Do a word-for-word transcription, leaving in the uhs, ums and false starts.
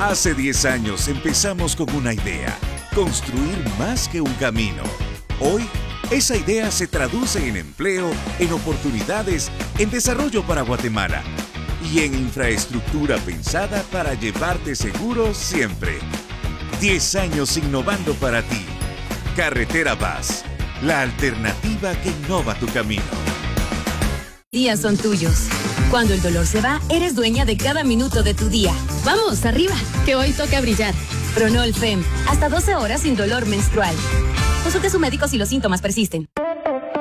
Hace diez años empezamos con una idea, construir más que un camino. Hoy, esa idea se traduce en empleo, en oportunidades, en desarrollo para Guatemala y en infraestructura pensada para llevarte seguro siempre. diez años innovando para ti. Carretera Paz, la alternativa que innova tu camino. Días son tuyos. Cuando el dolor se va, eres dueña de cada minuto de tu día. Vamos, arriba, que hoy toca brillar. Pronol Fem, hasta doce horas sin dolor menstrual. Consulte a su médico si los síntomas persisten.